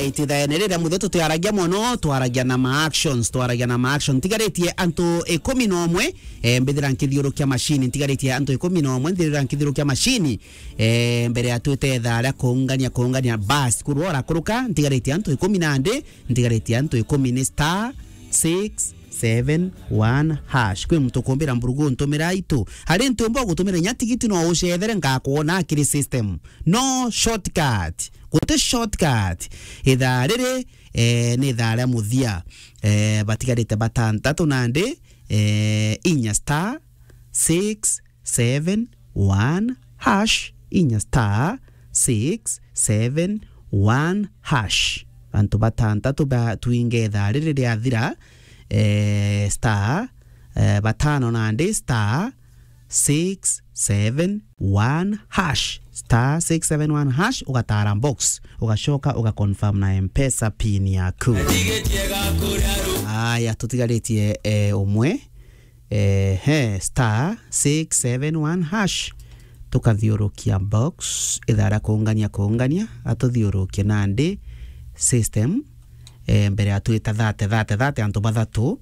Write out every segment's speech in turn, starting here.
right then rira muthe twaragia mono twaragia na ma action tigaretie antu 11 mbithira nkithiurukia machine tigaretie antu 11 mbithira nkithiurukia machine mbere ya twete thara kungania bas kurora kuruka tigaretie antu 12 tigaretie antu 10 star 671 hash kwe mutukombera mburugu ntumira itu hari ntumbo gutumira nyatigiti no ucethere ngakuona akiri system no shortcut gote shortcut itha riri ni thara muthia batigarite batantatu nande inya star 671 hash inya star 671 hash antu batantatu ba tuinge thara riri athira star batano nande star 671 hash star 671 hash ugatara box ugashoka ugaconfirm na M-Pesa pin yaku. Aya tutigaretie umwe star 671 hash tukathiurukia box ithara kungania atuthiurukia nande system mbere atuita thate antu bathatu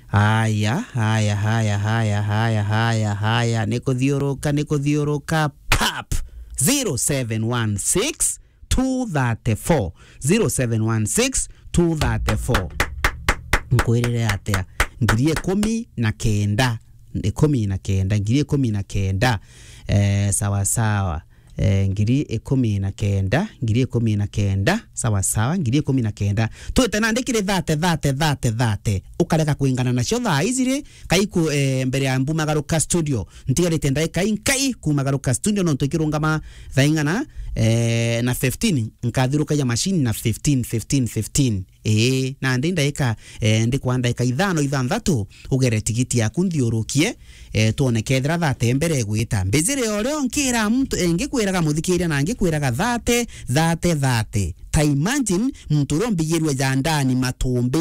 haya nikuthiuruka pap 0716 234 nkwirire atia ngiri 19 sawa ngiri 19 sawa ngiri 19 twete nandikire thate ukareka kuingana nacio thaa izire kaiku mbere ya mbumagaruka studio ntigarite ndaika inkai kumagaruka studio no tukirungama thaingana na 15 nkathiruka ya machine na 15 na ndaika ndikwandaika ithanthatu ugere tigiti yaku nthiurukie tuone kethira thate mbere gwita mbizire oreo nkira mtu engikwiraga muthikiria na ngikwiraga thate ta imagine mtu rombigirwe jandani matumbi